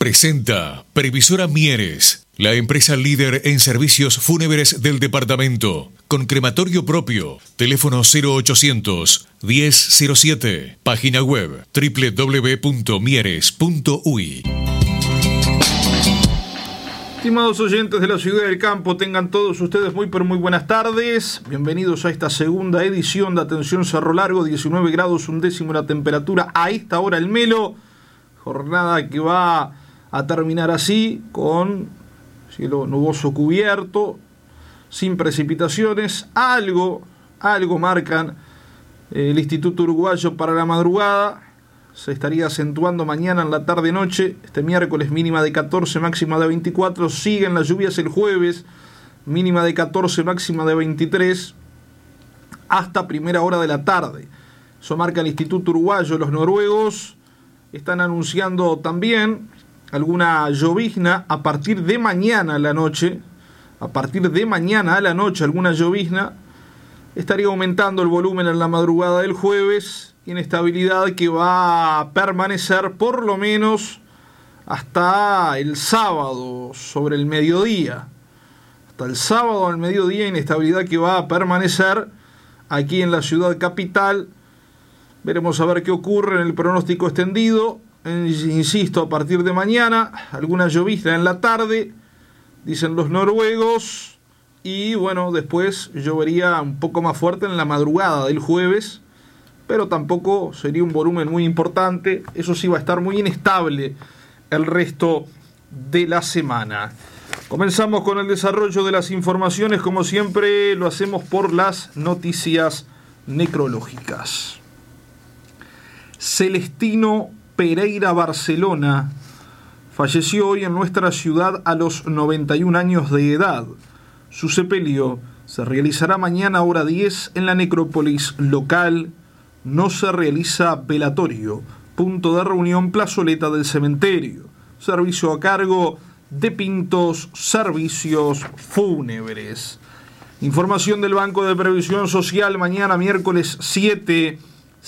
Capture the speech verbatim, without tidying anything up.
Presenta Previsora Mieres, la empresa líder en servicios fúnebres del departamento, con crematorio propio. Teléfono cero ochocientos, diez cero siete. Página web doble u doble u doble u punto mieres punto u i. Estimados oyentes de la ciudad del campo, tengan todos ustedes muy pero muy buenas tardes. Bienvenidos a esta segunda edición de Atención Cerro Largo, diecinueve grados un décimo la temperatura a esta hora el Melo. Jornada que va a terminar así, con cielo nuboso cubierto, sin precipitaciones. Algo, algo marcan el Instituto Uruguayo para la madrugada. Se estaría acentuando mañana en la tarde-noche. Este miércoles mínima de catorce, máxima de veinticuatro. Siguen las lluvias el jueves, mínima de catorce, máxima de veintitrés, hasta primera hora de la tarde. Eso marca el Instituto Uruguayo. Los noruegos están anunciando también alguna llovizna a partir de mañana a la noche. A partir de mañana a la noche alguna llovizna. Estaría aumentando el volumen en la madrugada del jueves. Inestabilidad que va a permanecer por lo menos hasta el sábado sobre el mediodía. Hasta el sábado al mediodía, inestabilidad que va a permanecer aquí en la ciudad capital. Veremos a ver qué ocurre en el pronóstico extendido. Insisto, a partir de mañana, alguna llovizna en la tarde, dicen los noruegos. Y bueno, después llovería un poco más fuerte en la madrugada del jueves, pero tampoco sería un volumen muy importante. Eso sí, va a estar muy inestable el resto de la semana. Comenzamos con el desarrollo de las informaciones. Como siempre, lo hacemos por las noticias necrológicas. Celestino Pereira Barcelona falleció hoy en nuestra ciudad a los noventa y un años de edad. Su sepelio se realizará mañana hora diez en la necrópolis local. No se realiza velatorio. Punto de reunión, plazoleta del cementerio. Servicio a cargo de Pintos Servicios Fúnebres. Información del Banco de Previsión Social. Mañana miércoles siete